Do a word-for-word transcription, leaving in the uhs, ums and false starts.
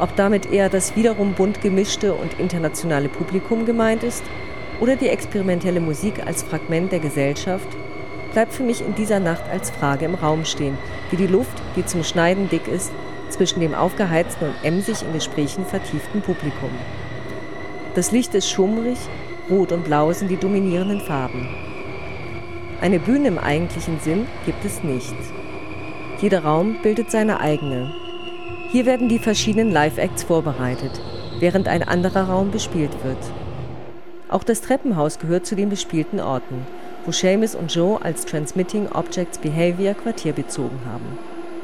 Ob damit eher das wiederum bunt gemischte und internationale Publikum gemeint ist oder die experimentelle Musik als Fragment der Gesellschaft, bleibt für mich in dieser Nacht als Frage im Raum stehen, wie die Luft, die zum Schneiden dick ist, zwischen dem aufgeheizten und emsig in Gesprächen vertieften Publikum. Das Licht ist schummrig, rot und blau sind die dominierenden Farben. Eine Bühne im eigentlichen Sinn gibt es nicht. Jeder Raum bildet seine eigene. Hier werden die verschiedenen Live-Acts vorbereitet, während ein anderer Raum bespielt wird. Auch das Treppenhaus gehört zu den bespielten Orten, wo Seamus und Joe als Transmitting Objects Behavior Quartier bezogen haben.